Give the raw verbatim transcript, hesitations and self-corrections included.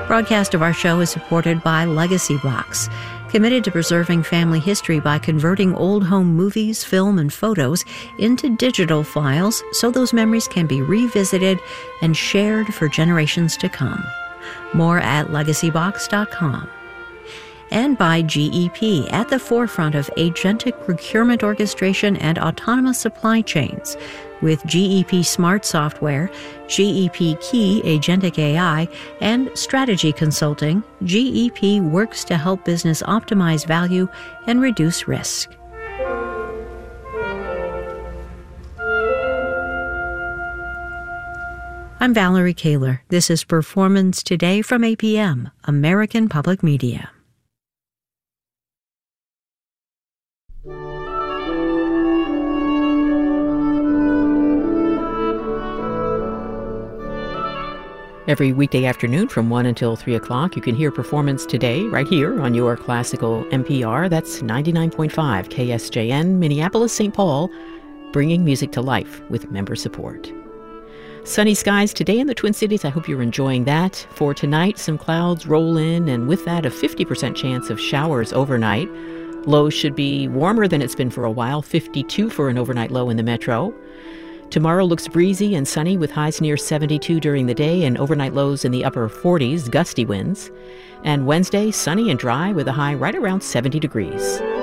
Broadcast of our show is supported by Legacy Box, committed to preserving family history by converting old home movies, film, and photos into digital files so those memories can be revisited and shared for generations to come. More at legacy box dot com. And by G E P, at the forefront of agentic procurement orchestration and autonomous supply chains. With G E P Smart Software, G E P Key Agentic A I, and Strategy Consulting, G E P works to help business optimize value and reduce risk. I'm Valerie Kaler. This is Performance Today from A P M, American Public Media. Every weekday afternoon from one until three o'clock, you can hear Performance Today right here on your classical N P R. That's ninety-nine point five K S J N, Minneapolis, Saint Paul, bringing music to life with member support. Sunny skies today in the Twin Cities. I hope you're enjoying that. For tonight, some clouds roll in, and with that, a fifty percent chance of showers overnight. Lows should be warmer than it's been for a while, fifty-two for an overnight low in the metro. Tomorrow looks breezy and sunny with highs near seventy-two during the day and overnight lows in the upper forties, gusty winds. And Wednesday, sunny and dry with a high right around seventy degrees.